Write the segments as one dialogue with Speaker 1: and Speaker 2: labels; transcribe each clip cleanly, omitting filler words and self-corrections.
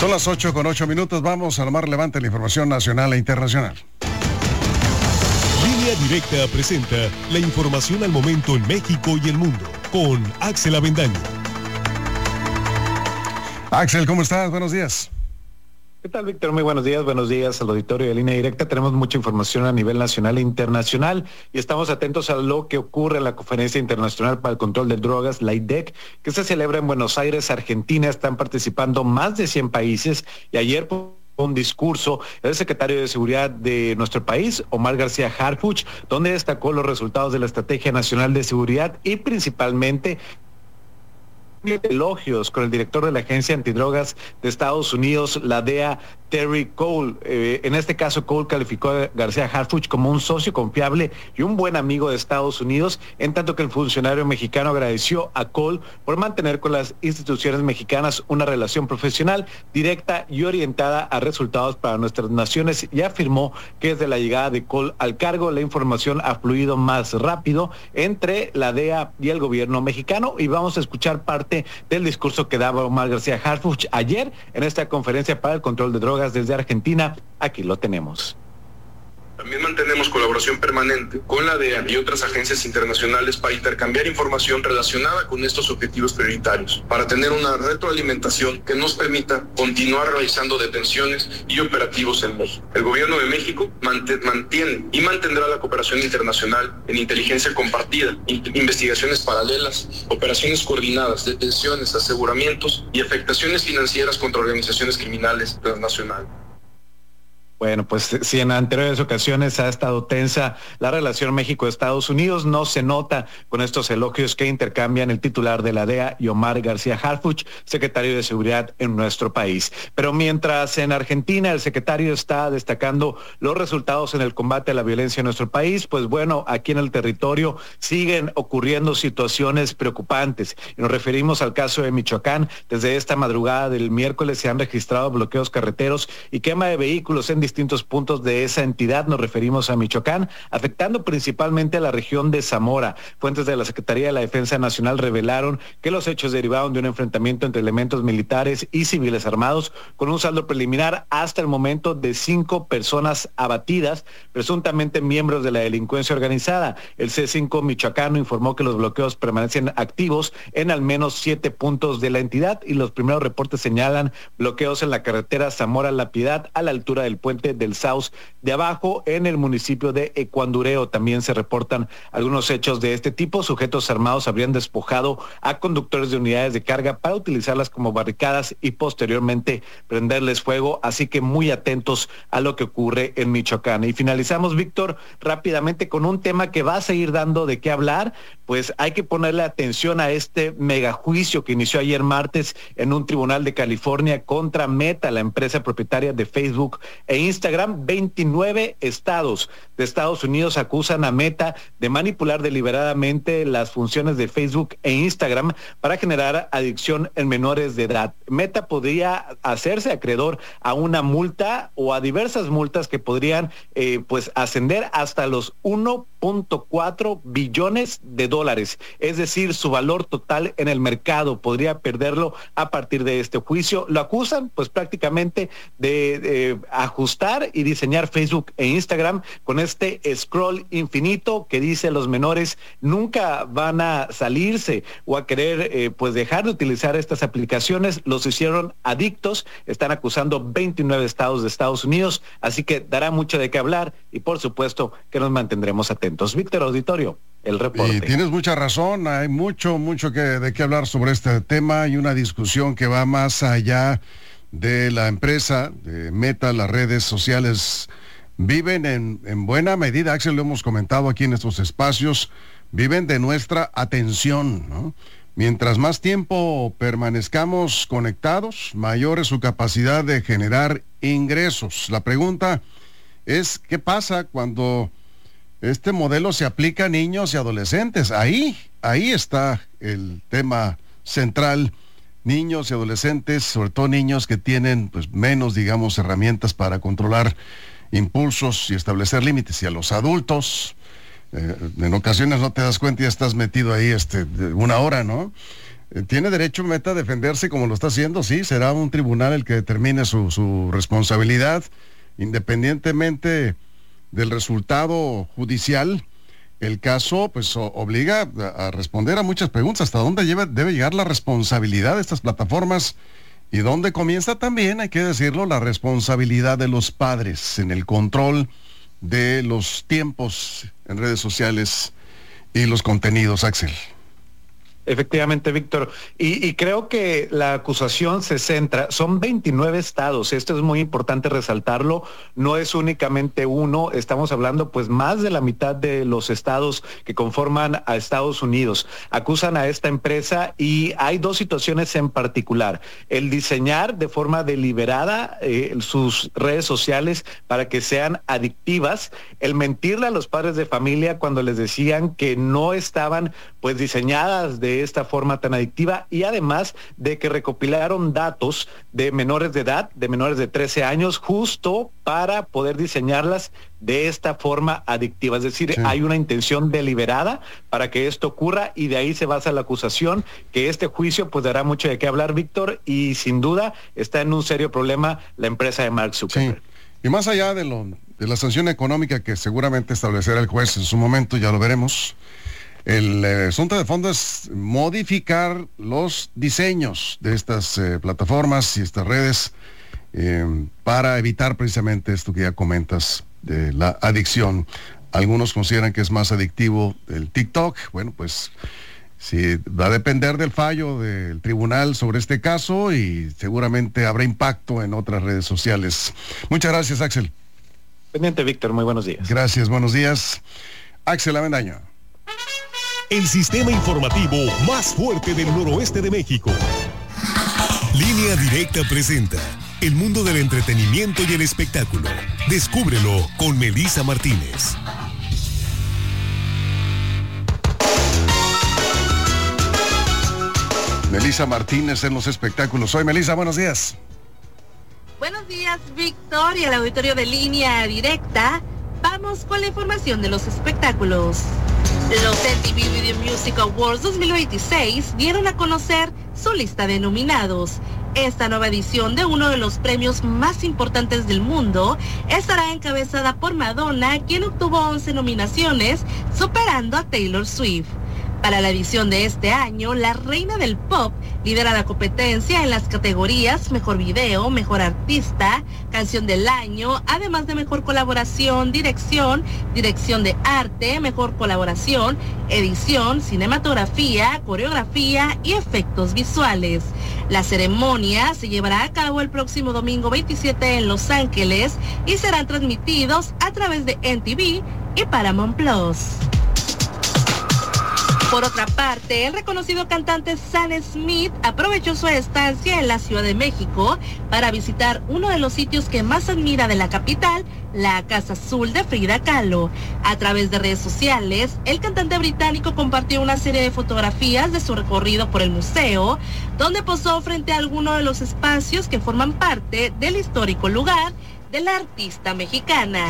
Speaker 1: Son las 8:08. Vamos a lo más relevante de la información nacional e internacional.
Speaker 2: Línea Directa presenta la información al momento en México y el mundo con Axel Avendaño.
Speaker 1: Axel, ¿cómo estás? Buenos días.
Speaker 3: ¿Qué tal, Víctor? Muy buenos días al auditorio de Línea Directa. Tenemos mucha información a nivel nacional e internacional y estamos atentos a lo que ocurre en la Conferencia Internacional para el Control de Drogas, la IDEC, que se celebra en Buenos Aires, Argentina. Están participando más de 100 países y ayer un discurso del secretario de Seguridad de nuestro país, Omar García Harfuch, donde destacó los resultados de la Estrategia Nacional de Seguridad y principalmente elogios con el director de la Agencia Antidrogas de Estados Unidos, la DEA, Terry Cole. En este caso, Cole calificó a García Harfuch como un socio confiable y un buen amigo de Estados Unidos, en tanto que el funcionario mexicano agradeció a Cole por mantener con las instituciones mexicanas una relación profesional, directa y orientada a resultados para nuestras naciones, y afirmó que desde la llegada de Cole al cargo, la información ha fluido más rápido entre la DEA y el gobierno mexicano. Y vamos a escuchar parte del discurso que daba Omar García Harfuch ayer en esta conferencia para el control de drogas desde Argentina. Aquí lo tenemos.
Speaker 4: También mantenemos colaboración permanente con la DEA y otras agencias internacionales para intercambiar información relacionada con estos objetivos prioritarios, para tener una retroalimentación que nos permita continuar realizando detenciones y operativos en México. El gobierno de México mantiene y mantendrá la cooperación internacional en inteligencia compartida, investigaciones paralelas, operaciones coordinadas, detenciones, aseguramientos y afectaciones financieras contra organizaciones criminales transnacionales.
Speaker 3: Bueno, pues si en anteriores ocasiones ha estado tensa la relación México-Estados Unidos, no se nota con estos elogios que intercambian el titular de la DEA y Omar García Harfuch, secretario de Seguridad en nuestro país. Pero mientras en Argentina el secretario está destacando los resultados en el combate a la violencia en nuestro país, pues bueno, aquí en el territorio siguen ocurriendo situaciones preocupantes. Y nos referimos al caso de Michoacán. Desde esta madrugada del miércoles se han registrado bloqueos carreteros y quema de vehículos en distintos puntos de esa entidad. Nos referimos a Michoacán, afectando principalmente a la región de Zamora. Fuentes de la Secretaría de la Defensa Nacional revelaron que los hechos derivaron de un enfrentamiento entre elementos militares y civiles armados, con un saldo preliminar hasta el momento de 5 personas abatidas, presuntamente miembros de la delincuencia organizada. El C5 michoacano informó que los bloqueos permanecen activos en al menos 7 puntos de la entidad, y los primeros reportes señalan bloqueos en la carretera Zamora-La Piedad a la altura del puente del Saus de Abajo en el municipio de Ecuandureo. También se reportan algunos hechos de este tipo. Sujetos armados habrían despojado a conductores de unidades de carga para utilizarlas como barricadas y posteriormente prenderles fuego, así que muy atentos a lo que ocurre en Michoacán. Y finalizamos, Víctor, rápidamente con un tema que va a seguir dando de qué hablar. Pues hay que ponerle atención a este megajuicio que inició ayer martes en un tribunal de California contra Meta, la empresa propietaria de Facebook e Instagram. 29 estados de Estados Unidos acusan a Meta de manipular deliberadamente las funciones de Facebook e Instagram para generar adicción en menores de edad. Meta podría hacerse acreedor a una multa o a diversas multas que podrían pues ascender hasta los 1.4 billones de dólares. Es decir, su valor total en el mercado podría perderlo a partir de este juicio. Lo acusan pues prácticamente de ajustar y diseñar Facebook e Instagram con este scroll infinito que dice los menores nunca van a salirse o a querer pues dejar de utilizar estas aplicaciones. Los hicieron adictos. Están acusando 29 estados de Estados Unidos, así que dará mucho de qué hablar y por supuesto que nos mantendremos atentos. Víctor, auditorio, el reporte.
Speaker 1: Y tienes mucha razón, hay mucho de qué hablar sobre este tema y una discusión que va más allá de la empresa, de Meta. Las redes sociales viven en buena medida, Axel, lo hemos comentado aquí en estos espacios, viven de nuestra atención, ¿no? Mientras más tiempo permanezcamos conectados, mayor es su capacidad de generar ingresos. La pregunta es, ¿qué pasa cuando este modelo se aplica a niños y adolescentes? Ahí está el tema central. Niños y adolescentes, sobre todo niños que tienen pues menos, digamos, herramientas para controlar impulsos y establecer límites. Y a los adultos, en ocasiones no te das cuenta y ya estás metido ahí 1 hora, ¿no? Tiene derecho Meta a defenderse como lo está haciendo, sí, será un tribunal el que determine su responsabilidad, independientemente del resultado judicial. El caso pues obliga a responder a muchas preguntas, hasta dónde debe llegar la responsabilidad de estas plataformas y dónde comienza también, hay que decirlo, la responsabilidad de los padres en el control de los tiempos en redes sociales y los contenidos, Axel.
Speaker 3: Efectivamente, Víctor. Y creo que la acusación se centra, son 29 estados, esto es muy importante resaltarlo, no es únicamente uno, estamos hablando pues más de la mitad de los estados que conforman a Estados Unidos. Acusan a esta empresa y hay dos situaciones en particular. El diseñar de forma deliberada sus redes sociales para que sean adictivas, el mentirle a los padres de familia cuando les decían que no estaban pues diseñadas de esta forma tan adictiva, y además de que recopilaron datos de menores de edad, de menores de 13 años, justo para poder diseñarlas de esta forma adictiva. Es decir, sí, hay una intención deliberada para que esto ocurra, y de ahí se basa la acusación, que este juicio pues dará mucho de qué hablar, Víctor, y sin duda está en un serio problema la empresa de Mark Zuckerberg.
Speaker 1: Sí. Y más allá de la sanción económica que seguramente establecerá el juez en su momento, ya lo veremos, el asunto de fondo es modificar los diseños de estas plataformas y estas redes para evitar precisamente esto que ya comentas de la adicción. Algunos consideran que es más adictivo el TikTok. Bueno, pues sí, va a depender del fallo del tribunal sobre este caso y seguramente habrá impacto en otras redes sociales. Muchas gracias, Axel.
Speaker 3: Pendiente, Víctor, muy buenos días.
Speaker 1: Gracias, buenos días. Axel Avendaño.
Speaker 2: El sistema informativo más fuerte del noroeste de México. Línea Directa presenta el mundo del entretenimiento y el espectáculo. Descúbrelo con Melissa Martínez.
Speaker 1: Melissa Martínez en los espectáculos. Soy Melissa, buenos días.
Speaker 5: Buenos días, Víctor, y al auditorio de Línea Directa. Vamos con la información de los espectáculos. Los MTV Video Music Awards 2026 dieron a conocer su lista de nominados. Esta nueva edición de uno de los premios más importantes del mundo estará encabezada por Madonna, quien obtuvo 11 nominaciones, superando a Taylor Swift. Para la edición de este año, la reina del pop lidera la competencia en las categorías Mejor Video, Mejor Artista, Canción del Año, además de Mejor Colaboración, Dirección de Arte, Mejor Colaboración, Edición, Cinematografía, Coreografía y Efectos Visuales. La ceremonia se llevará a cabo el próximo domingo 27 en Los Ángeles y serán transmitidos a través de MTV y Paramount Plus. Por otra parte, el reconocido cantante Sam Smith aprovechó su estancia en la Ciudad de México para visitar uno de los sitios que más admira de la capital, la Casa Azul de Frida Kahlo. A través de redes sociales, el cantante británico compartió una serie de fotografías de su recorrido por el museo, donde posó frente a algunos de los espacios que forman parte del histórico lugar de la artista mexicana.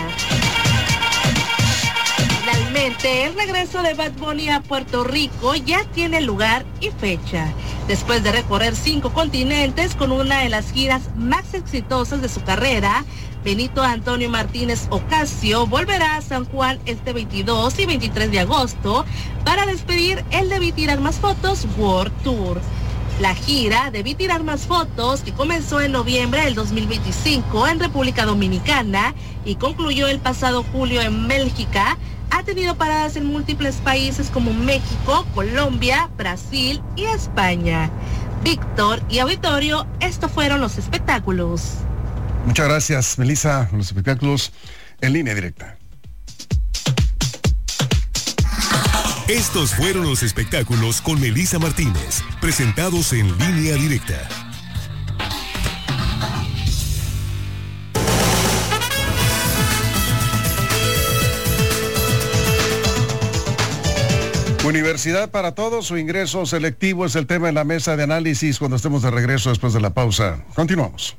Speaker 5: Finalmente, el regreso de Bad Bunny a Puerto Rico ya tiene lugar y fecha. Después de recorrer 5 continentes con una de las giras más exitosas de su carrera, Benito Antonio Martínez Ocasio volverá a San Juan este 22 y 23 de agosto para despedir el Debí Tirar Más Fotos World Tour. La gira Debí Tirar Más Fotos, que comenzó en noviembre del 2025 en República Dominicana y concluyó el pasado julio en Bélgica, ha tenido paradas en múltiples países como México, Colombia, Brasil y España. Víctor y auditorio, estos fueron los espectáculos.
Speaker 1: Muchas gracias, Melissa. Los espectáculos en Línea Directa.
Speaker 2: Estos fueron los espectáculos con Melissa Martínez, presentados en Línea Directa.
Speaker 1: Universidad para todos, su ingreso selectivo es el tema en la mesa de análisis cuando estemos de regreso después de la pausa. Continuamos.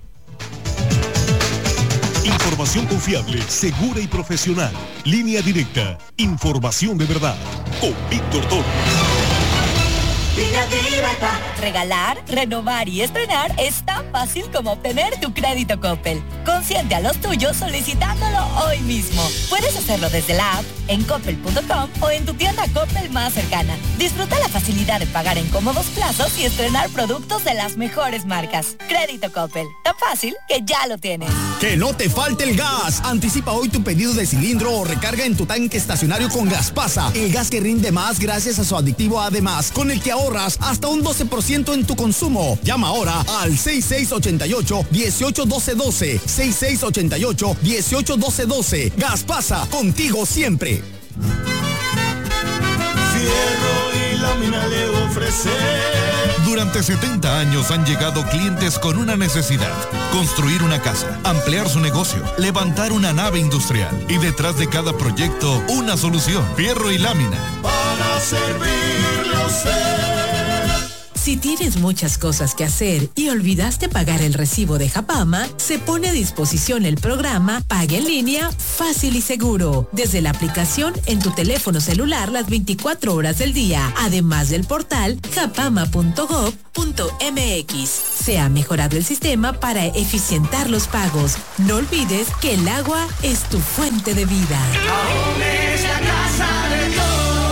Speaker 2: Información confiable, segura y profesional. Línea Directa. Información de verdad. Con Víctor Toro.
Speaker 6: Línea Directa.
Speaker 7: Regalar, renovar y estrenar es tan fácil como obtener tu crédito Coppel. Consiente a los tuyos solicitándolo hoy mismo. Puedes hacerlo desde la app, en coppel.com o en tu tienda Coppel más cercana. Disfruta la facilidad de pagar en cómodos plazos y estrenar productos de las mejores marcas. Crédito Coppel, tan fácil que ya lo tienes.
Speaker 8: ¡Que no te falte el gas! Anticipa hoy tu pedido de cilindro o recarga en tu tanque estacionario con Gaspasa. El gas que rinde más gracias a su aditivo Además, con el que ahorras hasta un 12% en tu consumo. Llama ahora al 6688-181212. 6688-181212. Gaspasa, contigo siempre.
Speaker 9: Fierro y Lámina le ofrece.
Speaker 10: Durante 70 años han llegado clientes con una necesidad: construir una casa, ampliar su negocio, levantar una nave industrial. Y detrás de cada proyecto, una solución: Fierro y Lámina.
Speaker 9: Para servirle a usted.
Speaker 11: Si tienes muchas cosas que hacer y olvidaste pagar el recibo de Japama, se pone a disposición el programa Pague en Línea Fácil y Seguro, desde la aplicación en tu teléfono celular las 24 horas del día, además del portal japama.gov.mx. Se ha mejorado el sistema para eficientar los pagos. No olvides que el agua es tu fuente de vida.
Speaker 9: Aún es la casa de Dios.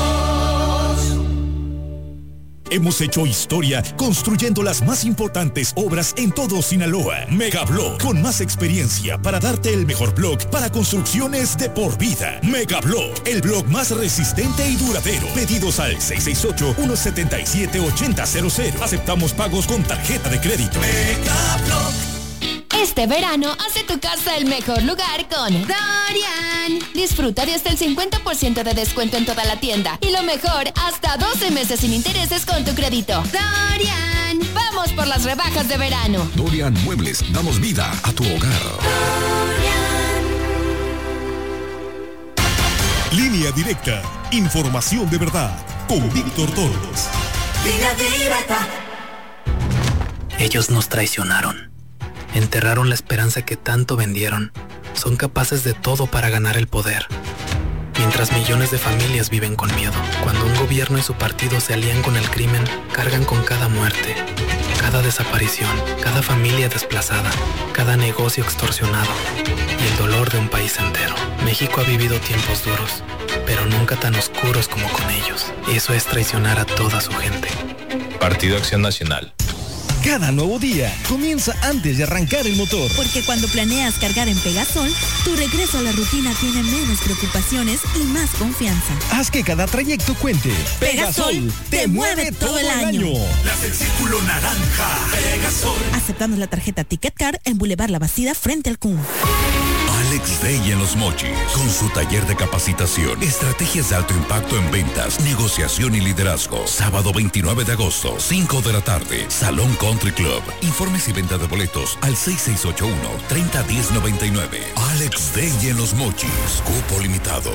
Speaker 2: Hemos hecho historia construyendo las más importantes obras en todo Sinaloa. Megablock, con más experiencia para darte el mejor block para construcciones de por vida. Megablock, el block más resistente y duradero. Pedidos al 668-177-8000. Aceptamos pagos con tarjeta de crédito.
Speaker 9: Megablock.
Speaker 12: Este verano, hace tu casa el mejor lugar con Dorian. Disfruta de hasta el 50% de descuento en toda la tienda. Y lo mejor, hasta 12 meses sin intereses con tu crédito. Dorian. Vamos por las rebajas de verano.
Speaker 13: Dorian Muebles, damos vida a tu hogar.
Speaker 2: Línea Directa, información de verdad, con Víctor Torres.
Speaker 6: Línea Directa.
Speaker 14: Ellos nos traicionaron. Enterraron la esperanza que tanto vendieron. Son capaces de todo para ganar el poder. Mientras millones de familias viven con miedo. Cuando un gobierno y su partido se alían con el crimen, cargan con cada muerte, cada desaparición, cada familia desplazada, cada negocio extorsionado y el dolor de un país entero. México ha vivido tiempos duros, pero nunca tan oscuros como con ellos. Eso es traicionar a toda su gente.
Speaker 15: Partido Acción Nacional.
Speaker 16: Cada nuevo día comienza antes de arrancar el motor.
Speaker 17: Porque cuando planeas cargar en Pegasol, tu regreso a la rutina tiene menos preocupaciones y más confianza.
Speaker 16: Haz que cada trayecto cuente.
Speaker 17: Pegasol te mueve todo el año.
Speaker 9: Las del Círculo Naranja. Pegasol.
Speaker 17: Aceptando la tarjeta Ticket Card en Boulevard La Bastida frente al CUM.
Speaker 13: Alex Day en Los Mochis, con su taller de capacitación, estrategias de alto impacto en ventas, negociación y liderazgo. Sábado 29 de agosto, 5 de la tarde, Salón Country Club. Informes y venta de boletos al 6681-301099. Alex Day en Los Mochis, cupo limitado.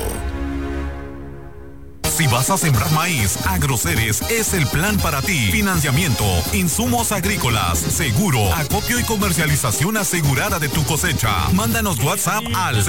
Speaker 18: Si vas a sembrar maíz, Agroceres es el plan para ti. Financiamiento, insumos agrícolas, seguro, acopio y comercialización asegurada de tu cosecha. Mándanos WhatsApp al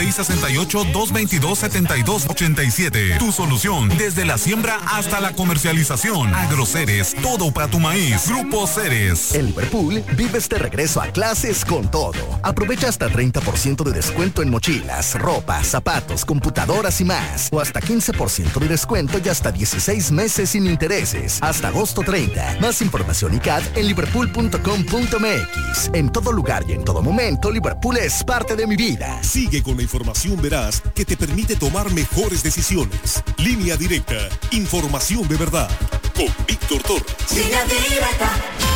Speaker 18: 668-222-7287. Tu solución, desde la siembra hasta la comercialización. Agroceres, todo para tu maíz. Grupo Ceres.
Speaker 19: En Liverpool, vives de regreso a clases con todo. Aprovecha hasta 30% de descuento en mochilas, ropa, zapatos, computadoras y más. O hasta 15% de descuento y hasta 16 meses sin intereses. Hasta agosto 30. Más información y CAD en liverpool.com.mx. En todo lugar y en todo momento, Liverpool es parte de mi vida.
Speaker 2: Sigue con la información veraz que te permite tomar mejores decisiones. Línea Directa, información de verdad. Con Víctor Torres.
Speaker 6: Línea Directa.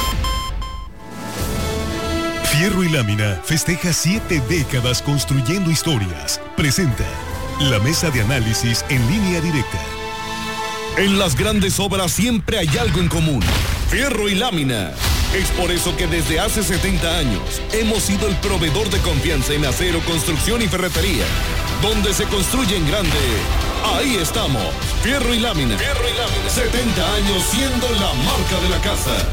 Speaker 2: Fierro y Lámina festeja 7 décadas construyendo historias. Presenta la mesa de análisis en Línea Directa.
Speaker 20: En las grandes obras siempre hay algo en común: fierro y lámina. Es por eso que desde hace 70 años hemos sido el proveedor de confianza en acero, construcción y ferretería. Donde se construye en grande, ahí estamos. Fierro y lámina. Fierro y lámina. 70 años siendo la marca de la casa.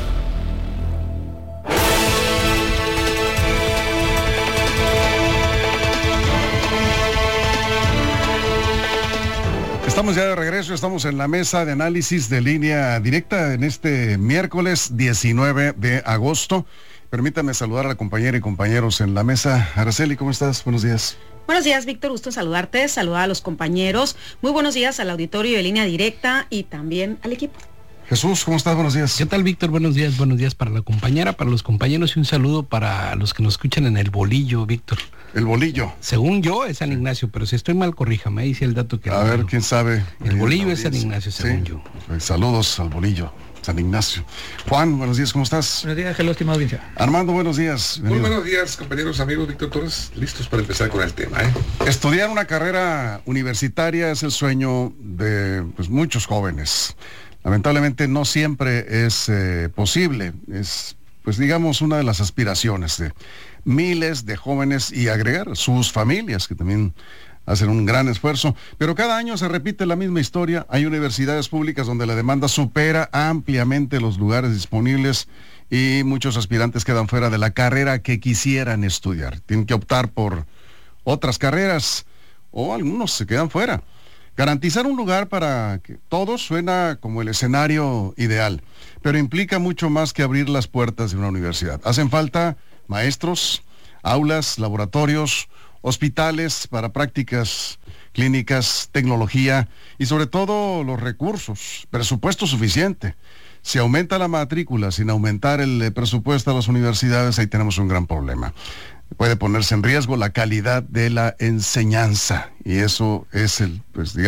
Speaker 1: Estamos ya de regreso, estamos en la mesa de análisis de Línea Directa en este miércoles 19 de agosto. Permítame saludar a la compañera y compañeros en la mesa. Araceli, ¿cómo estás? Buenos días.
Speaker 21: Buenos días, Víctor, gusto en saludarte, saludar a los compañeros. Muy buenos días al auditorio de Línea Directa y también al equipo.
Speaker 1: Jesús, ¿cómo estás? Buenos días.
Speaker 22: ¿Qué tal, Víctor? Buenos días para la compañera, para los compañeros y un saludo para los que nos escuchan en el Bolillo, Víctor.
Speaker 1: El Bolillo.
Speaker 22: Según yo es San Ignacio, pero si estoy mal, corríjame, ahí dice el dato que...
Speaker 1: A ver, quién sabe.
Speaker 22: El Bolillo es San Ignacio, según yo.
Speaker 1: Saludos al Bolillo, San Ignacio. Juan, buenos días, ¿cómo estás?
Speaker 23: Buenos días, hello, estimado audiencia.
Speaker 1: Armando, buenos días.
Speaker 24: Muy buenos días, compañeros, amigos. Víctor Torres, listos para empezar con el tema.
Speaker 1: Estudiar una carrera universitaria es el sueño de muchos jóvenes. Lamentablemente no siempre es posible. Es, digamos, una de las aspiraciones de miles de jóvenes y agregar sus familias, que también hacen un gran esfuerzo. Pero cada año se repite la misma historia. Hay universidades públicas donde la demanda supera ampliamente los lugares disponibles y muchos aspirantes quedan fuera de la carrera que quisieran estudiar. Tienen que optar por otras carreras o algunos se quedan fuera. Garantizar un lugar para que todos suena como el escenario ideal, pero implica mucho más que abrir las puertas de una universidad. Hacen falta maestros, aulas, laboratorios, hospitales para prácticas clínicas, tecnología y sobre todo los recursos, presupuesto suficiente. Si aumenta la matrícula sin aumentar el presupuesto a las universidades, ahí tenemos un gran problema. Puede ponerse en riesgo la calidad de la enseñanza y eso es el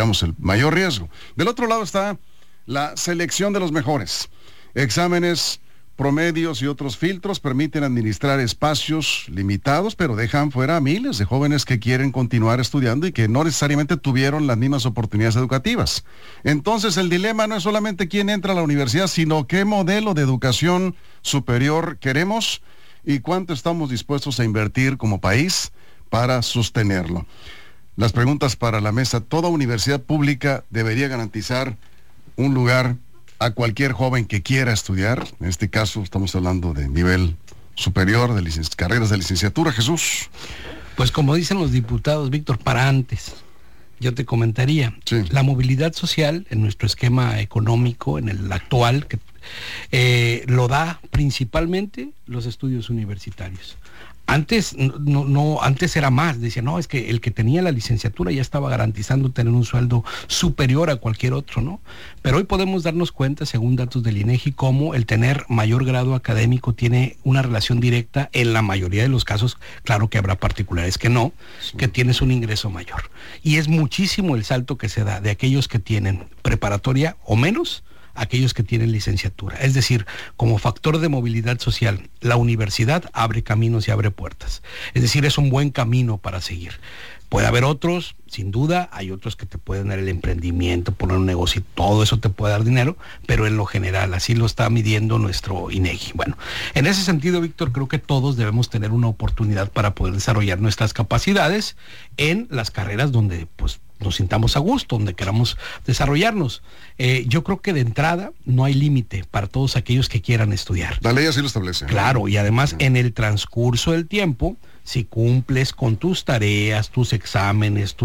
Speaker 1: mayor riesgo. Del otro lado está la selección de los mejores. Exámenes, promedios y otros filtros permiten administrar espacios limitados, pero dejan fuera a miles de jóvenes que quieren continuar estudiando y que no necesariamente tuvieron las mismas oportunidades educativas. Entonces el dilema no es solamente quién entra a la universidad, sino qué modelo de educación superior queremos y cuánto estamos dispuestos a invertir como país para sostenerlo. Las preguntas para la mesa: ¿toda universidad pública debería garantizar un lugar a cualquier joven que quiera estudiar? En este caso estamos hablando de nivel superior, de carreras de licenciatura. Jesús.
Speaker 22: Pues como dicen los diputados, Víctor, para antes, yo te comentaría, la movilidad social en nuestro esquema económico, en el actual, que lo da principalmente los estudios universitarios. Antes antes era más, decía, no, es que el que tenía la licenciatura ya estaba garantizando tener un sueldo superior a cualquier otro, ¿no? Pero hoy podemos darnos cuenta, según datos del INEGI, cómo el tener mayor grado académico tiene una relación directa, en la mayoría de los casos, claro que habrá particulares que no, que tienes un ingreso mayor. Y es muchísimo el salto que se da de aquellos que tienen preparatoria o menos, aquellos que tienen licenciatura. Es decir, como factor de movilidad social, la universidad abre caminos y abre puertas. Es decir, es un buen camino para seguir. Puede haber otros, sin duda, hay otros que te pueden dar el emprendimiento, poner un negocio, y todo eso te puede dar dinero, pero en lo general, así lo está midiendo nuestro INEGI. Bueno, en ese sentido, Víctor, creo que todos debemos tener una oportunidad para poder desarrollar nuestras capacidades en las carreras donde, nos sintamos a gusto, donde queramos desarrollarnos. Yo creo que de entrada no hay límite para todos aquellos que quieran estudiar.
Speaker 1: La ley así lo establece.
Speaker 22: Claro, y además en el transcurso del tiempo, si cumples con tus tareas, tus exámenes,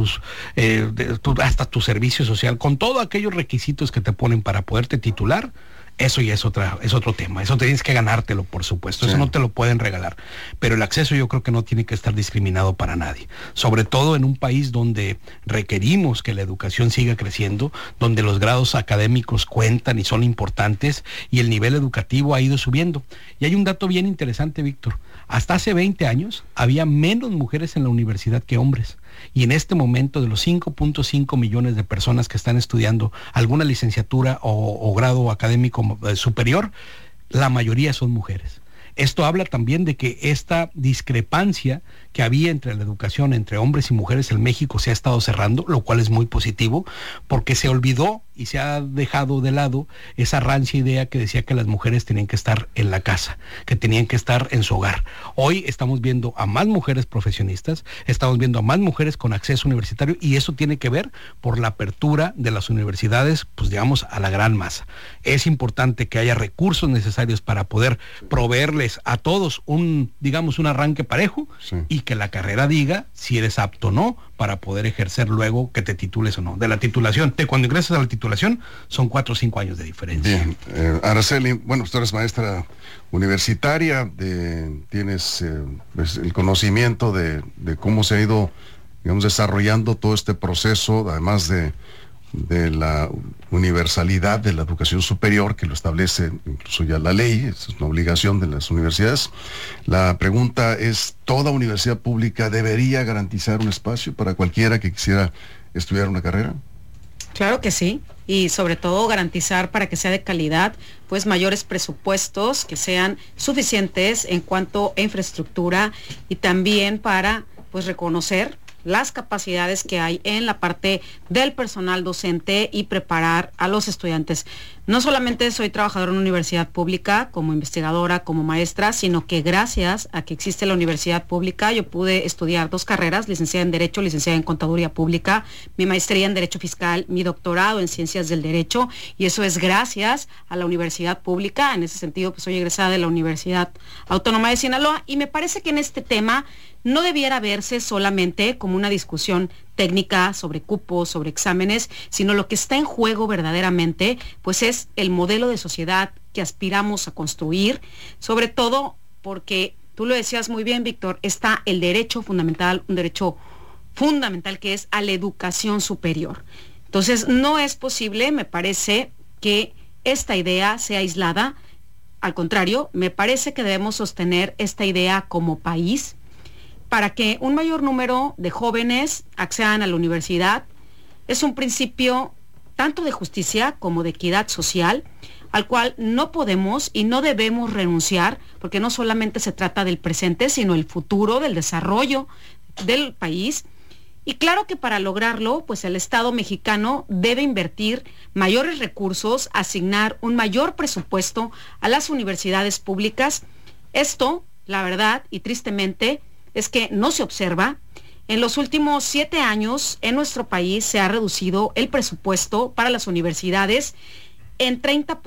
Speaker 22: hasta tu servicio social, con todos aquellos requisitos que te ponen para poderte titular, eso ya es otro tema. Eso tienes que ganártelo, por supuesto. Eso no te lo pueden regalar. Pero el acceso yo creo que no tiene que estar discriminado para nadie. Sobre todo en un país donde requerimos que la educación siga creciendo, donde los grados académicos cuentan y son importantes y el nivel educativo ha ido subiendo. Y hay un dato bien interesante, Víctor. Hasta hace 20 años había menos mujeres en la universidad que hombres. Y en este momento, de los 5.5 millones de personas que están estudiando alguna licenciatura o grado académico superior, la mayoría son mujeres. Esto habla también de que esta discrepancia que había entre la educación entre hombres y mujeres en México se ha estado cerrando, lo cual es muy positivo, porque se olvidó y se ha dejado de lado esa rancia idea que decía que las mujeres tenían que estar en la casa, que tenían que estar en su hogar. Hoy estamos viendo a más mujeres profesionistas, estamos viendo a más mujeres con acceso universitario, y eso tiene que ver por la apertura de las universidades, a la gran masa. Es importante que haya recursos necesarios para poder proveerles a todos un arranque parejo, y que la carrera diga si eres apto o no para poder ejercer luego que te titules o no. De la titulación, de cuando ingresas a la titulación, son 4 o 5 años de diferencia.
Speaker 1: Bien, Araceli, bueno, tú eres maestra universitaria, tienes pues, el conocimiento de cómo se ha ido, digamos, desarrollando todo este proceso, además de la universalidad de la educación superior, que lo establece incluso ya la ley, es una obligación de las universidades. La pregunta es, ¿toda universidad pública debería garantizar un espacio para cualquiera que quisiera estudiar una carrera?
Speaker 21: Claro que sí, y sobre todo garantizar, para que sea de calidad, pues mayores presupuestos que sean suficientes en cuanto a infraestructura, y también para pues reconocer las capacidades que hay en la parte del personal docente y preparar a los estudiantes. No solamente soy trabajadora en una universidad pública, como investigadora, como maestra, sino que gracias a que existe la universidad pública, yo pude estudiar 2 carreras, licenciada en Derecho, licenciada en Contaduría Pública, mi maestría en Derecho Fiscal, mi doctorado en Ciencias del Derecho, y eso es gracias a la universidad pública. En ese sentido, pues soy egresada de la Universidad Autónoma de Sinaloa, y me parece que en este tema no debiera verse solamente como una discusión técnica sobre cupos, sobre exámenes, sino lo que está en juego verdaderamente, pues es el modelo de sociedad que aspiramos a construir, sobre todo porque, tú lo decías muy bien, Víctor, está el derecho fundamental, un derecho fundamental que es a la educación superior. Entonces, no es posible, me parece, que esta idea sea aislada. Al contrario, me parece que debemos sostener esta idea como país, para que un mayor número de jóvenes accedan a la universidad. Es un principio tanto de justicia como de equidad social, al cual no podemos y no debemos renunciar, porque no solamente se trata del presente, sino el futuro, del desarrollo del país. Y claro que para lograrlo, pues el Estado mexicano debe invertir mayores recursos, asignar un mayor presupuesto a las universidades públicas. Esto, la verdad, y tristemente, es que no se observa. En los últimos 7 años en nuestro país se ha reducido el presupuesto para las universidades en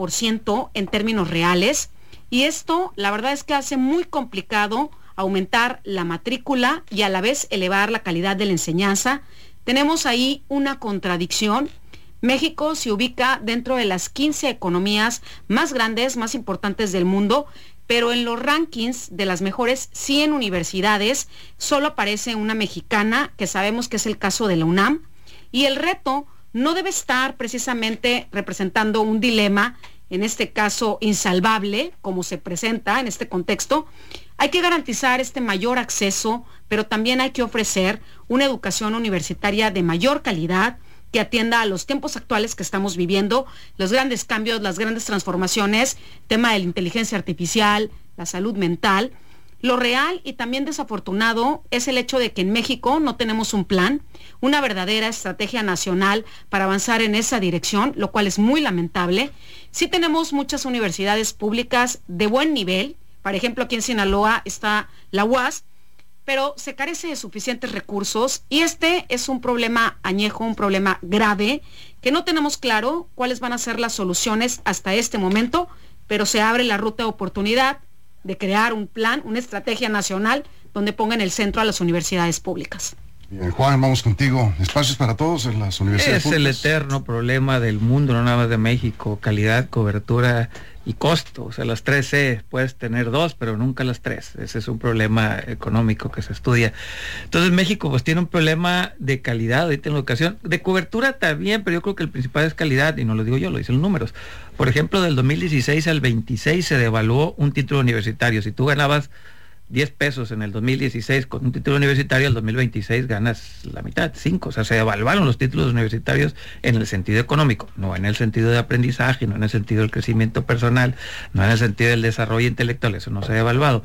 Speaker 21: 30% en términos reales, y esto la verdad es que hace muy complicado aumentar la matrícula y a la vez elevar la calidad de la enseñanza. Tenemos ahí una contradicción. México se ubica dentro de las 15 economías más grandes, más importantes del mundo, pero en los rankings de las mejores 100 universidades solo aparece una mexicana, que sabemos que es el caso de la UNAM, y el reto no debe estar precisamente representando un dilema, en este caso insalvable, como se presenta en este contexto. Hay que garantizar este mayor acceso, pero también hay que ofrecer una educación universitaria de mayor calidad, que atienda a los tiempos actuales que estamos viviendo, los grandes cambios, las grandes transformaciones, tema de la inteligencia artificial, la salud mental. Lo real y también desafortunado es el hecho de que en México no tenemos un plan, una verdadera estrategia nacional para avanzar en esa dirección, lo cual es muy lamentable. Sí tenemos muchas universidades públicas de buen nivel, por ejemplo aquí en Sinaloa está la UAS, pero se carece de suficientes recursos, y este es un problema añejo, un problema grave, que no tenemos claro cuáles van a ser las soluciones hasta este momento, pero se abre la ruta de oportunidad de crear un plan, una estrategia nacional donde ponga en el centro a las universidades públicas.
Speaker 1: Bien, Juan, vamos contigo. Espacios para todos en las universidades públicas.
Speaker 3: Es el eterno problema del mundo, no nada más de México: calidad, cobertura y costo. O sea, las 3 C, puedes tener 2, pero nunca las 3. Ese es un problema económico que se estudia. Entonces México pues tiene un problema de calidad ahorita en la educación, de cobertura también, pero yo creo que el principal es calidad, y no lo digo yo, lo dicen los números. Por ejemplo, del 2016 al 26 se devaluó un título universitario. Si tú ganabas 10 pesos en el 2016 con un título universitario, el 2026 ganas la mitad, 5. O sea, se devaluaron los títulos universitarios en el sentido económico, no en el sentido de aprendizaje, no en el sentido del crecimiento personal, no en el sentido del desarrollo intelectual. Eso no se ha devaluado.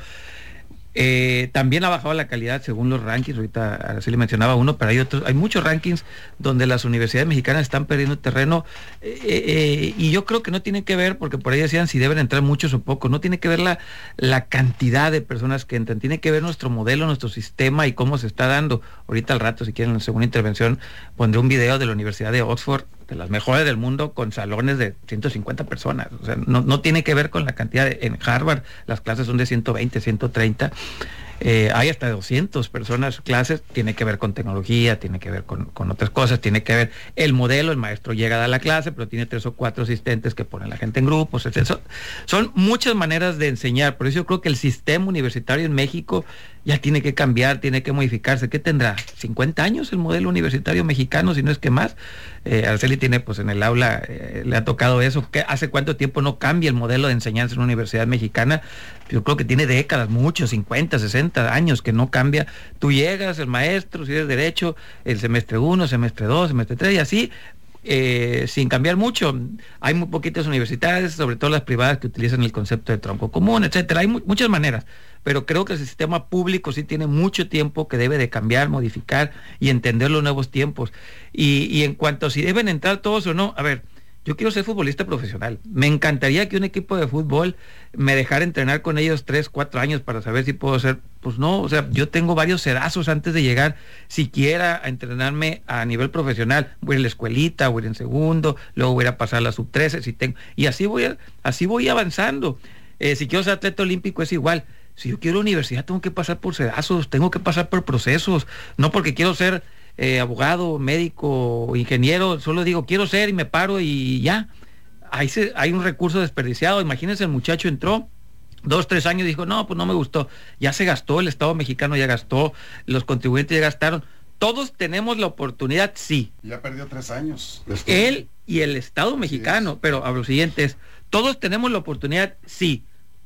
Speaker 3: También ha bajado la calidad según los rankings. Ahorita Araceli mencionaba uno, pero hay muchos rankings donde las universidades mexicanas están perdiendo terreno, y yo creo que no tiene que ver, porque por ahí decían si deben entrar muchos o pocos, no tiene que ver la cantidad de personas que entran, tiene que ver nuestro modelo, nuestro sistema y cómo se está dando. Ahorita al rato, si quieren, en la segunda intervención pondré un video de la Universidad de Oxford, de las mejores del mundo, con salones de 150 personas. O sea, no tiene que ver con la cantidad. En Harvard las clases son de 120, 130. hay hasta 200 personas, clases, tiene que ver con tecnología, tiene que ver con otras cosas, tiene que ver el modelo, el maestro llega a dar la clase, pero tiene 3 o 4 asistentes que ponen la gente en grupos, etc. Son muchas maneras de enseñar, por eso yo creo que el sistema universitario en México ya tiene que cambiar, tiene que modificarse. ¿Qué tendrá? ¿50 años el modelo universitario mexicano, si no es que más? Araceli tiene, pues en el aula, le ha tocado eso. ¿Hace cuánto tiempo no cambia el modelo de enseñanza en una universidad mexicana? Yo creo que tiene décadas, muchos, 50, 60 años que no cambia. Tú llegas, el maestro, si eres derecho, el semestre 1, semestre 2, semestre 3, y así, sin cambiar mucho. Hay muy poquitas universidades, sobre todo las privadas, que utilizan el concepto de tronco común, etcétera. Hay muchas maneras, pero creo que el sistema público sí tiene mucho tiempo que debe de cambiar, modificar y entender los nuevos tiempos. Y en cuanto a si deben entrar todos o no, a ver, yo quiero ser futbolista profesional. Me encantaría que un equipo de fútbol me dejara entrenar con ellos 3, 4 años para saber si puedo ser. Pues no, o sea, yo tengo varios cedazos antes de llegar siquiera a entrenarme a nivel profesional. Voy a ir a la escuelita, voy a ir en segundo, luego voy a ir a pasar la sub-13 si tengo. Y así voy avanzando. Si quiero ser atleta olímpico es igual. Si yo quiero universidad tengo que pasar por cedazos, tengo que pasar por procesos, no porque quiero ser abogado, médico, ingeniero, solo digo quiero ser y me paro y ya. Hay un recurso desperdiciado. Imagínense, el muchacho entró 2, 3 años y dijo, no, pues no me gustó. Ya se gastó, el Estado mexicano ya gastó, los contribuyentes ya gastaron. Todos tenemos la oportunidad, sí.
Speaker 1: Ya perdió 3 años.
Speaker 3: Él y el Estado mexicano, pero a lo siguiente es, todos tenemos la oportunidad, sí.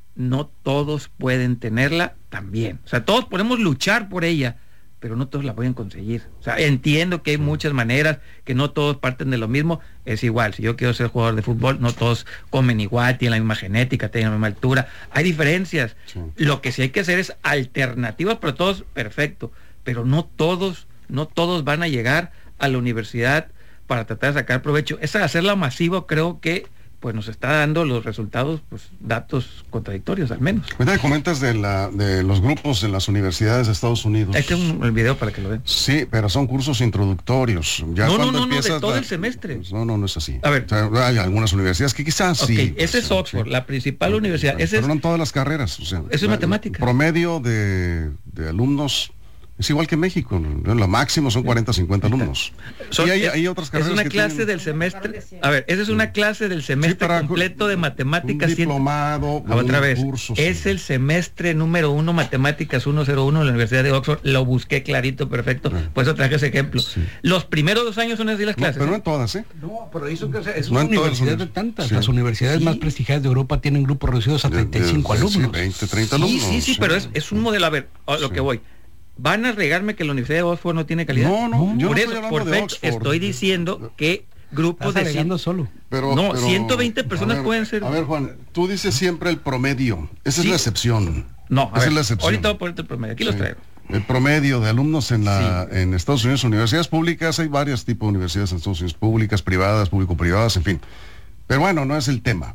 Speaker 3: No todos pueden tenerla también. O sea, todos podemos luchar por ella, pero no todos la pueden conseguir. O sea, entiendo que hay muchas maneras, que no todos parten de lo mismo. Es igual, si yo quiero ser jugador de fútbol, no todos comen igual, tienen la misma genética, tienen la misma altura. Hay diferencias. Sí. Lo que sí hay que hacer es alternativas para todos, perfecto. Pero no todos van a llegar a la universidad para tratar de sacar provecho. Esa de hacerla masiva, creo que pues nos está dando los resultados, pues datos contradictorios al menos.
Speaker 1: Ahorita comentas de los grupos en las universidades de Estados Unidos.
Speaker 3: Hay que el video para que lo vean.
Speaker 1: Sí, pero son cursos introductorios. Ya
Speaker 3: no, de todo el semestre.
Speaker 1: Pues no es así.
Speaker 3: A ver.
Speaker 1: O sea, hay algunas universidades que quizás sí.
Speaker 3: Ese es Oxford, sí, la principal universidad.
Speaker 1: Pero no en todas las carreras. O sea,
Speaker 3: eso es matemática.
Speaker 1: El promedio de alumnos es igual que México, lo máximo son 40, 50 alumnos. Y hay otras carreras.
Speaker 3: Es una clase del semestre. A ver, esa es una clase del semestre completo de matemáticas.
Speaker 1: Un diplomado.
Speaker 3: Otra vez.
Speaker 1: Curso,
Speaker 3: es el semestre número 1, matemáticas 101 de la Universidad de Oxford. Lo busqué clarito, perfecto. Por eso traje ese ejemplo. Sí. Los primeros 2 años son así las clases.
Speaker 1: Pero no en todas, ¿eh?
Speaker 22: No, pero eso es una universidad de tantas. Sí. Las universidades más prestigiadas de Europa tienen grupos reducidos a 35 alumnos.
Speaker 1: Sí, 20, 30 alumnos.
Speaker 3: Sí, pero es un modelo. A ver, lo que voy. ¿Van a regarme que la Universidad de Oxford no tiene calidad?
Speaker 1: No, yo
Speaker 3: por
Speaker 1: no
Speaker 3: eso, perfecto, estoy diciendo que grupos de 100,
Speaker 22: solo.
Speaker 1: Pero
Speaker 3: 120 personas pueden ser.
Speaker 1: A ver, Juan, tú dices siempre el promedio. Esa es la excepción.
Speaker 3: No,
Speaker 1: esa es la excepción.
Speaker 3: Ahorita voy a ponerte el promedio. Aquí los traigo.
Speaker 1: El promedio de alumnos en Estados Unidos, universidades públicas, hay varios tipos de universidades en Estados Unidos, públicas, privadas, público-privadas, en fin. Pero bueno, no es el tema.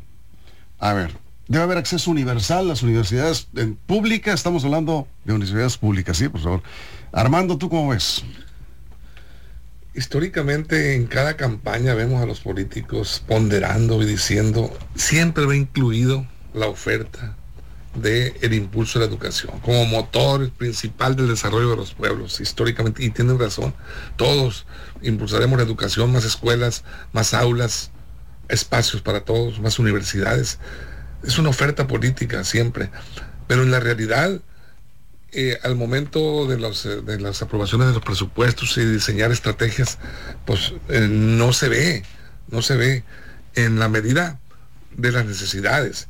Speaker 1: A ver, debe haber acceso universal. Las universidades públicas, estamos hablando de universidades públicas, sí, por favor. Armando, ¿tú cómo ves?
Speaker 24: Históricamente en cada campaña vemos a los políticos ponderando y diciendo, siempre va incluido la oferta del impulso de la educación como motor principal del desarrollo de los pueblos, históricamente, y tienen razón. Todos impulsaremos la educación, más escuelas, más aulas, espacios para todos, más universidades. Es una oferta política siempre, pero en la realidad, al momento de las aprobaciones de los presupuestos y diseñar estrategias, pues no se ve en la medida de las necesidades.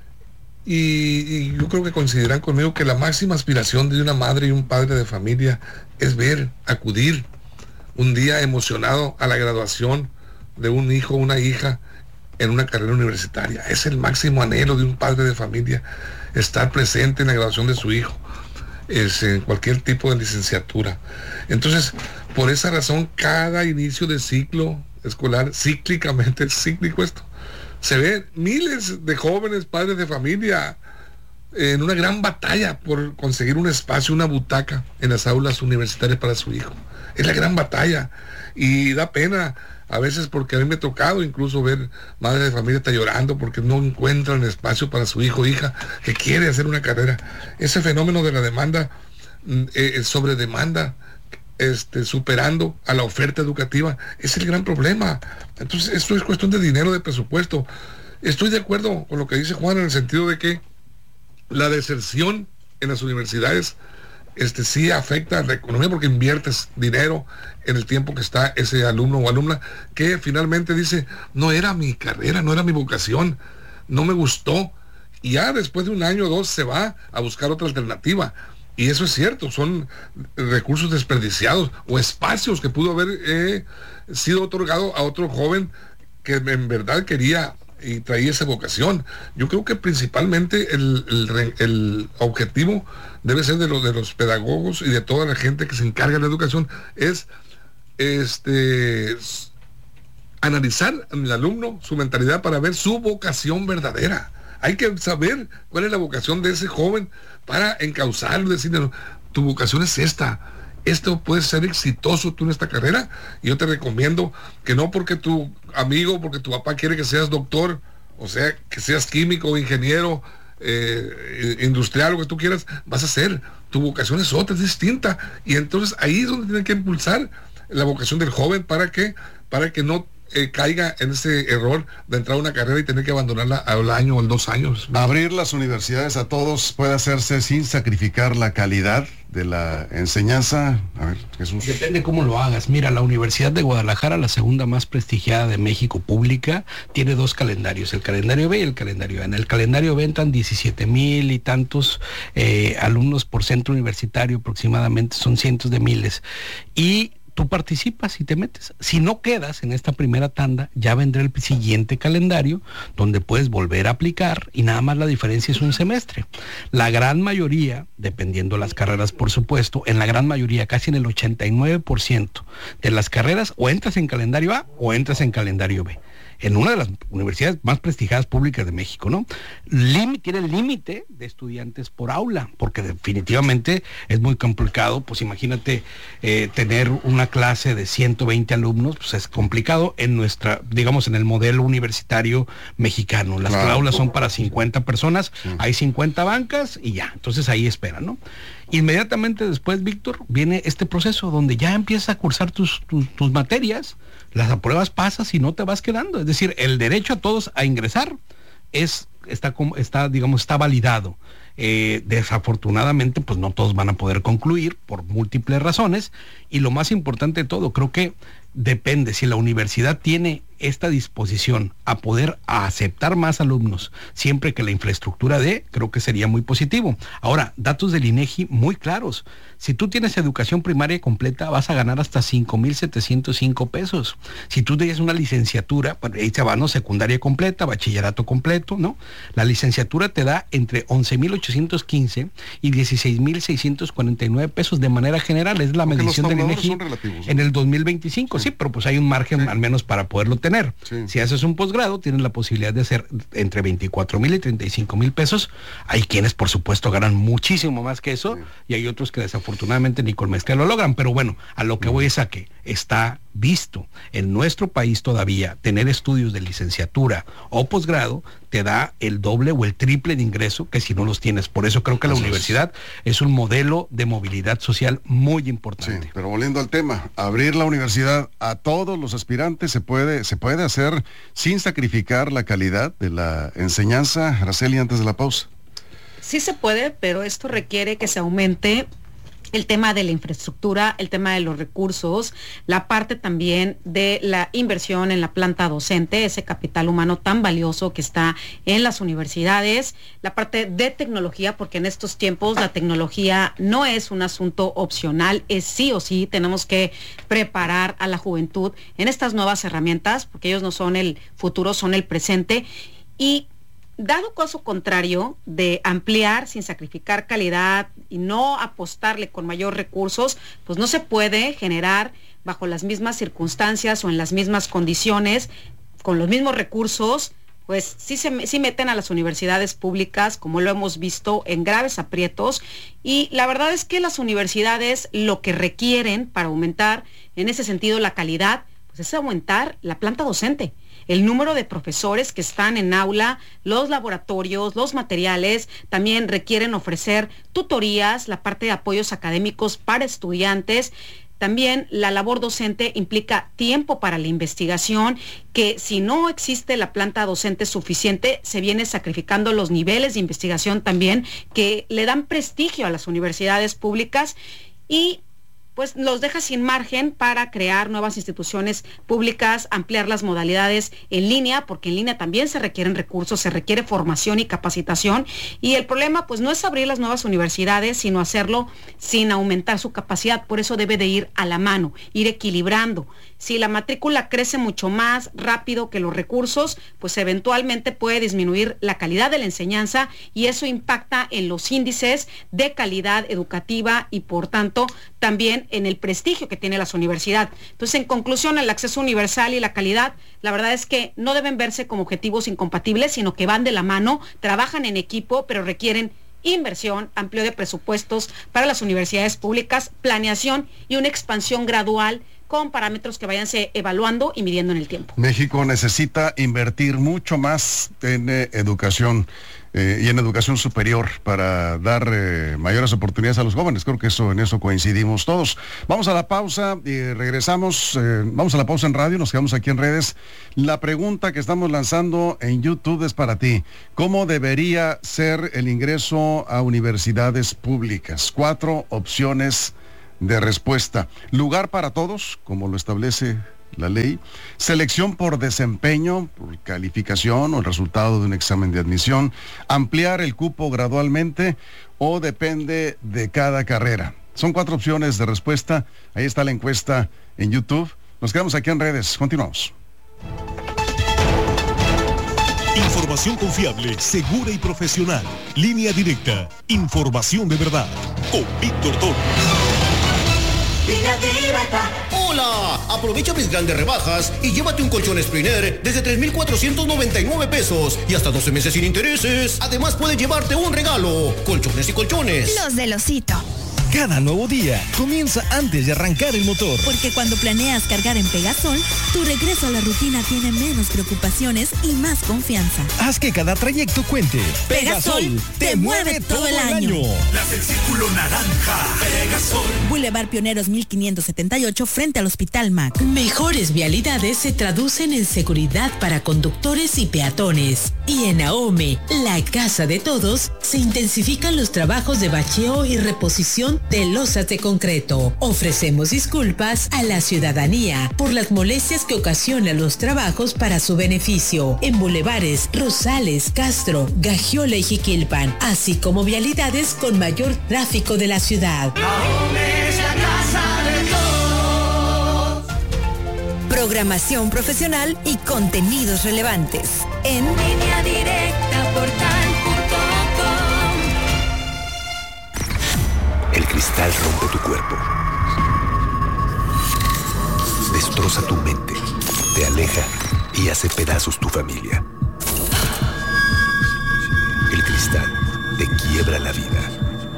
Speaker 24: Y yo creo que coincidirán conmigo que la máxima aspiración de una madre y un padre de familia es acudir un día emocionado a la graduación de un hijo o una hija en una carrera universitaria. Es el máximo anhelo de un padre de familia, estar presente en la graduación de su hijo, en cualquier tipo de licenciatura. Entonces, por esa razón, cada inicio de ciclo escolar, cíclico esto, se ve miles de jóvenes padres de familia en una gran batalla por conseguir un espacio, una butaca en las aulas universitarias para su hijo. Es la gran batalla y da pena a veces, porque a mí me ha tocado incluso ver madres de familia está llorando porque no encuentran espacio para su hijo o hija que quiere hacer una carrera. Ese fenómeno de la demanda, sobre demanda, superando a la oferta educativa, es el gran problema. Entonces esto es cuestión de dinero, de presupuesto. Estoy de acuerdo con lo que dice Juan en el sentido de que la deserción en las universidades sí afecta a la economía, porque inviertes dinero en el tiempo que está ese alumno o alumna que finalmente dice, no era mi carrera, no era mi vocación, no me gustó, y ya después de un año o dos se va a buscar otra alternativa. Y eso es cierto, son recursos desperdiciados o espacios que pudo haber sido otorgado a otro joven que en verdad quería y traía esa vocación. Yo creo que principalmente el objetivo debe ser de los pedagogos y de toda la gente que se encarga de la educación, es analizar en el alumno su mentalidad para ver su vocación verdadera. Hay que saber cuál es la vocación de ese joven para encauzarlo, decirle, tu vocación es esta. Esto puede ser exitoso tú en esta carrera, y yo te recomiendo que no porque tu amigo, porque tu papá quiere que seas doctor, o sea, que seas químico, ingeniero, industrial, lo que tú quieras, vas a ser. Tu vocación es otra, es distinta, y entonces ahí es donde tienen que impulsar la vocación del joven para que no caiga en ese error de entrar a una carrera y tener que abandonarla al año o 2 años.
Speaker 1: Abrir las universidades a todos puede hacerse sin sacrificar la calidad de la enseñanza. A ver, Jesús.
Speaker 22: Depende cómo lo hagas. Mira, la Universidad de Guadalajara, la segunda más prestigiada de México pública, tiene 2 calendarios, el calendario B y el calendario A. En el calendario B entran 17,000 y tantos alumnos por centro universitario, aproximadamente, son cientos de miles. Y tú participas y te metes. Si no quedas en esta primera tanda, ya vendrá el siguiente calendario donde puedes volver a aplicar, y nada más la diferencia es un semestre. La gran mayoría, dependiendo las carreras por supuesto, en la gran mayoría, casi en el 89% de las carreras, o entras en calendario A o entras en calendario B. En una de las universidades más prestigiadas públicas de México, ¿no? Tiene el límite de estudiantes por aula, porque definitivamente es muy complicado. Pues imagínate tener una clase de 120 alumnos, pues es complicado en en el modelo universitario mexicano. Las aulas son para 50 personas, hay 50 bancas y ya, entonces ahí esperan, ¿no? Inmediatamente después, Víctor, viene este proceso donde ya empiezas a cursar tus materias, las apruebas, pasas y no te vas quedando. Es decir, el derecho a todos a ingresar está validado. Desafortunadamente, pues no todos van a poder concluir por múltiples razones, y lo más importante de todo, creo que depende si la universidad tiene esta disposición a poder aceptar más alumnos siempre que la infraestructura creo que sería muy positivo. Ahora, datos del INEGI muy claros. Si tú tienes educación primaria completa, vas a ganar hasta 5,705 pesos. Si tú tienes una licenciatura, ahí se va, ¿no? Secundaria completa, bachillerato completo, ¿no? La licenciatura te da entre 11,815 y 16,649 pesos de manera general. Es la medición del INEGI en el 2025. Sí, pero pues hay un margen al menos para poderlo tener. Si haces un posgrado, tienes la posibilidad de hacer entre 24,000 y 35,000 pesos. Hay quienes, por supuesto, ganan muchísimo más que eso, y hay otros que desafortunadamente ni con maestría lo logran. Pero bueno, a lo que voy es a que está visto en nuestro país todavía tener estudios de licenciatura o posgrado te da el doble o el triple de ingreso que si no los tienes. Por eso creo que la universidad es un modelo de movilidad social muy importante.
Speaker 1: Sí, pero volviendo al tema, abrir la universidad a todos los aspirantes se puede hacer sin sacrificar la calidad de la enseñanza. Araceli, antes de la pausa.
Speaker 21: Sí se puede, pero esto requiere que se aumente el tema de la infraestructura, el tema de los recursos, la parte también de la inversión en la planta docente, ese capital humano tan valioso que está en las universidades, la parte de tecnología, porque en estos tiempos la tecnología no es un asunto opcional, es sí o sí, tenemos que preparar a la juventud en estas nuevas herramientas, porque ellos no son el futuro, son el presente. Y dado caso contrario de ampliar sin sacrificar calidad y no apostarle con mayor recursos, pues no se puede generar bajo las mismas circunstancias o en las mismas condiciones, con los mismos recursos, pues sí meten a las universidades públicas, como lo hemos visto, en graves aprietos. Y la verdad es que las universidades lo que requieren para aumentar en ese sentido la calidad, pues es aumentar la planta docente, el número de profesores que están en aula, los laboratorios, los materiales. También requieren ofrecer tutorías, la parte de apoyos académicos para estudiantes. También la labor docente implica tiempo para la investigación, que si no existe la planta docente suficiente, se viene sacrificando los niveles de investigación también, que le dan prestigio a las universidades públicas y pues los deja sin margen para crear nuevas instituciones públicas, ampliar las modalidades en línea, porque en línea también se requieren recursos, se requiere formación y capacitación, y el problema pues no es abrir las nuevas universidades, sino hacerlo sin aumentar su capacidad. Por eso debe de ir a la mano, ir equilibrando. Si la matrícula crece mucho más rápido que los recursos, pues eventualmente puede disminuir la calidad de la enseñanza, y eso impacta en los índices de calidad educativa y por tanto también en el prestigio que tiene las universidades. Entonces, en conclusión, el acceso universal y la calidad, la verdad es que no deben verse como objetivos incompatibles, sino que van de la mano, trabajan en equipo, pero requieren inversión, amplio de presupuestos para las universidades públicas, planeación y una expansión gradual con parámetros que vayanse evaluando y midiendo en el tiempo.
Speaker 1: México necesita invertir mucho más en educación y en educación superior para dar mayores oportunidades a los jóvenes. Creo que en eso coincidimos todos. Vamos a la pausa y regresamos. Vamos a la pausa en radio, nos quedamos aquí en redes. La pregunta que estamos lanzando en YouTube es para ti. ¿Cómo debería ser el ingreso a universidades públicas? 4 opciones de respuesta. Lugar para todos, como lo establece la ley. Selección por desempeño, por calificación o el resultado de un examen de admisión. Ampliar el cupo gradualmente o depende de cada carrera. Son 4 opciones de respuesta. Ahí está la encuesta en YouTube. Nos quedamos aquí en redes. Continuamos.
Speaker 2: Información confiable, segura y profesional. Línea directa. Información de verdad. Con Víctor Torres.
Speaker 8: ¡Hola! Aprovecha mis grandes rebajas y llévate un colchón Springer desde 3,499 pesos y hasta 12 meses sin intereses. Además puedes llevarte un regalo. Colchones y colchones.
Speaker 17: Los del Osito.
Speaker 16: Cada nuevo día comienza antes de arrancar el motor.
Speaker 17: Porque cuando planeas cargar en Pegasol, tu regreso a la rutina tiene menos preocupaciones y más confianza.
Speaker 16: Haz que cada trayecto cuente.
Speaker 17: Pegasol te mueve todo el año.
Speaker 9: Las del Círculo Naranja. Pegasol.
Speaker 17: Boulevard Pioneros 1578 frente al Hospital MAC.
Speaker 11: Mejores vialidades se traducen en seguridad para conductores y peatones. Y en AOME, la casa de todos, se intensifican los trabajos de bacheo y reposición de losas de concreto. Ofrecemos disculpas a la ciudadanía por las molestias que ocasionan los trabajos para su beneficio en bulevares Rosales, Castro, Gagiola y Jiquilpan, así como vialidades con mayor tráfico de la ciudad.
Speaker 9: AOME es la casa de todos.
Speaker 4: Programación profesional y contenidos relevantes en
Speaker 9: Línea Directa Portal.com.
Speaker 13: El cristal rompe tu cuerpo. Destroza tu mente, te aleja y hace pedazos tu familia. El cristal te quiebra la vida.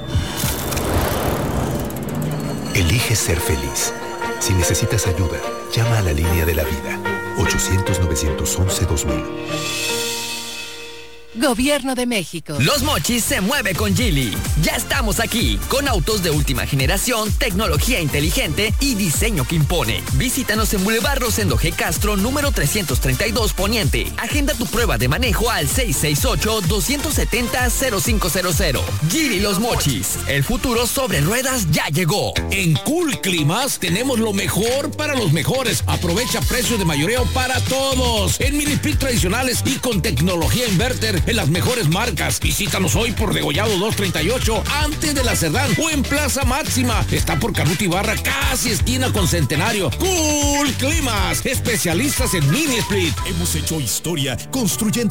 Speaker 13: Elige ser feliz. Si necesitas ayuda, llama a la línea de la vida. 800-911-2000.
Speaker 5: Gobierno de México.
Speaker 7: Los Mochis se mueve con Geely. Ya estamos aquí, con autos de última generación, tecnología inteligente y diseño que impone. Visítanos en Boulevard Rosendo G. Castro, número 332 Poniente. Agenda tu prueba de manejo al 668-270-0500. Geely Los Mochis. El futuro sobre ruedas ya llegó.
Speaker 23: En Cool Climas tenemos lo mejor para los mejores. Aprovecha precios de mayoreo para todos. En mini split tradicionales y con tecnología inverter en las mejores marcas. Visítanos hoy por Degollado 238 antes de la Cerdán o en Plaza Máxima. Está por Canuto Ibarra, casi esquina con Centenario. Cool Climas, especialistas en mini split.
Speaker 2: Hemos hecho historia construyendo